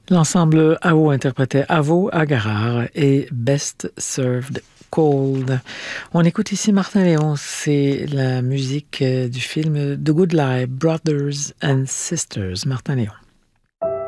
L'ensemble AO interprétait Avo Agarar et Best Served Cold. On écoute ici Martin Léon, c'est la musique du film The Good Life, Brothers and Sisters. Martin Léon.